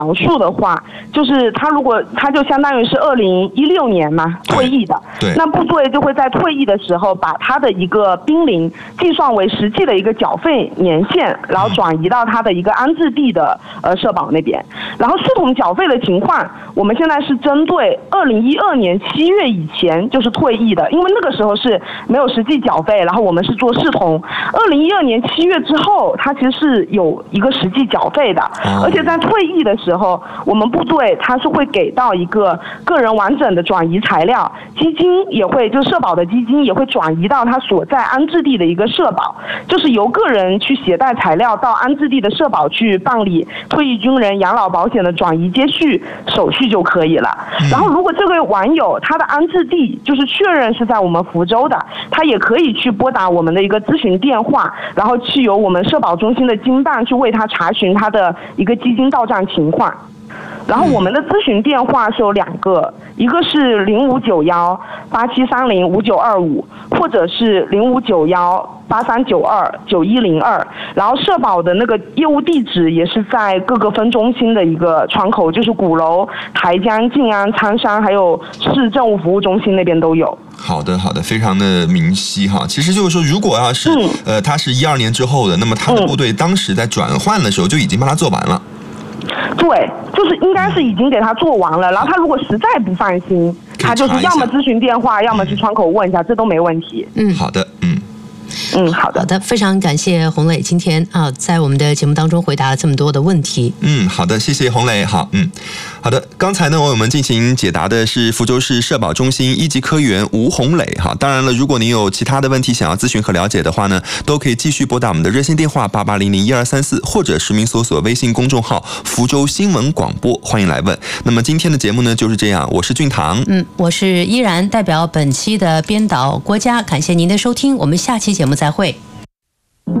描述的话，就是他就相当于是2016年嘛退役的， 对， 那部队就会在退役的时候把他的一个兵龄计算为实际的一个缴费年限，然后转移到他的一个安置地的社保那边。然后视同缴费的情况，我们现在是针对2012年7月以前就是退役的，因为那个时候是没有实际缴费，然后我们是做视同。2012年7月之后，他其实是有一个实际缴费的，而且在退役的时候，我们部队它是会给到一个个人完整的转移材料，基金也会就社保的基金也会转移到他所在安置地的一个社保，就是由个人去携带材料到安置地的社保去办理退役军人养老保险的转移接续手续就可以了。然后如果这个网友他的安置地就是确认是在我们福州的，他也可以去拨打我们的一个咨询电话，然后去由我们社保中心的经办去为他查询他的一个基金到账情况。然后我们的咨询电话是有2个，一个是059187305925，或者是059183929102。然后社保的那个业务地址也是在各个分中心的一个窗口，就是鼓楼、台江、静安、苍山，还有市政务服务中心那边都有。 好的，好的，非常的明晰哈。其实就是说，如果要是他是12年之后的，那么他的部队当时在转换的时候就已经帮他做完了。 对，就是应该是已经给他做完了，然后他如果实在不放心，他就是要么咨询电话，要么去窗口问一下，这都没问题。 好的， 好的， 好的，非常感谢洪磊今天在我们的节目当中回答了这么多的问题。 好的，谢谢洪磊。好，好的。刚才呢，我们进行解答的是福州市社保中心1级科员吴洪磊。哈，当然了，如果您有其他的问题想要咨询和了解的话呢，都可以继续拨打我们的热线电话88001234，或者实名搜索微信公众号福州新闻广播，欢迎来问。那么今天的节目呢就是这样，我是俊堂， 我是依然，代表本期的编导郭佳，感谢您的收听，我们下期节目再会。